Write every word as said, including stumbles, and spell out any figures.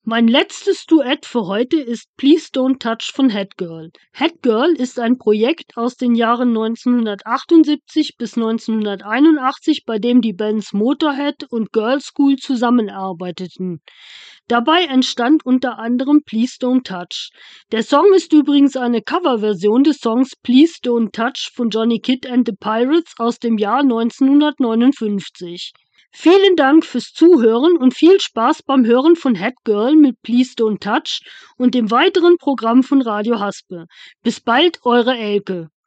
Mein letztes Duett für heute ist Please Don't Touch von Headgirl. Headgirl ist ein Projekt aus den Jahren neunzehnhundertachtundsiebzig bis neunzehnhunderteinundachtzig, bei dem die Bands Motorhead und Girlschool zusammenarbeiteten. Dabei entstand unter anderem Please Don't Touch. Der Song ist übrigens eine Coverversion des Songs Please Don't Touch von Johnny Kidd and the Pirates aus dem Jahr neunzehnhundertneunundfünfzig. Vielen Dank fürs Zuhören und viel Spaß beim Hören von Headgirl mit Please Don't Touch und dem weiteren Programm von Radio Haspe. Bis bald, eure Elke.